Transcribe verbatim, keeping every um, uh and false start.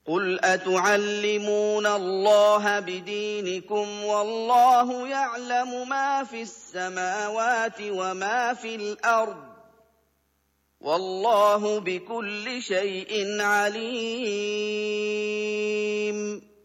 قُلْ أَتُعَلِّمُونَ اللَّهَ بِدِينِكُمْ وَاللَّهُ يَعْلَمُ مَا فِي السَّمَاوَاتِ وَمَا فِي الْأَرْضِ ۚ وَاللَّهُ بِكُلِّ شَيْءٍ عَلِيمٌ